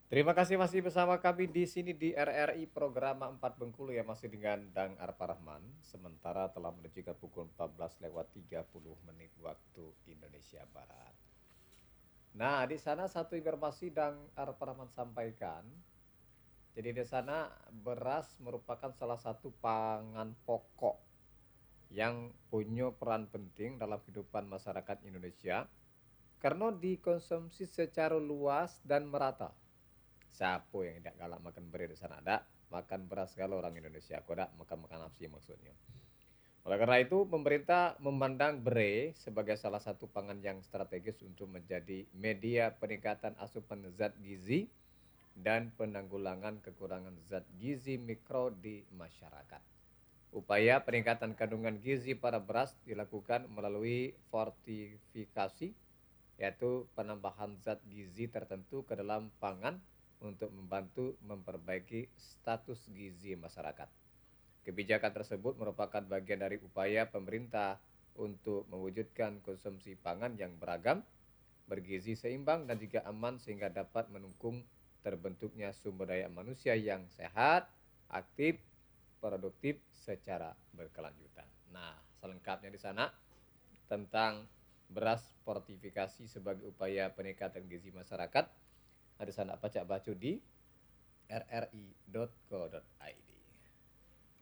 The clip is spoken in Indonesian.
Terima kasih masih bersama kami di sini di RRI program 4 Bengkulu ya masih dengan Dang Arpa Rahman. Sementara telah menunjukkan pukul 14 lewat 30 menit waktu Indonesia Barat. Nah, di sana satu informasi Dang Arpa Rahman sampaikan. Jadi di sana beras merupakan salah satu pangan pokok yang punya peran penting dalam kehidupan masyarakat Indonesia karena dikonsumsi secara luas dan merata. Siapa yang tidak galak makan beras di sana? Ada makan beras kalau orang Indonesia. Kau tidak makan nasi maksudnya. Oleh karena itu, pemerintah memandang bere sebagai salah satu pangan yang strategis untuk menjadi media peningkatan asupan zat gizi dan penanggulangan kekurangan zat gizi mikro di masyarakat. Upaya peningkatan kandungan gizi pada beras dilakukan melalui fortifikasi, yaitu penambahan zat gizi tertentu ke dalam pangan untuk membantu memperbaiki status gizi masyarakat. Kebijakan tersebut merupakan bagian dari upaya pemerintah untuk mewujudkan konsumsi pangan yang beragam, bergizi seimbang dan juga aman sehingga dapat mendukung terbentuknya sumber daya manusia yang sehat, aktif, produktif secara berkelanjutan. Nah, selengkapnya di sana tentang beras fortifikasi sebagai upaya peningkatan gizi masyarakat. Ada sana baca baca di rri.co.id.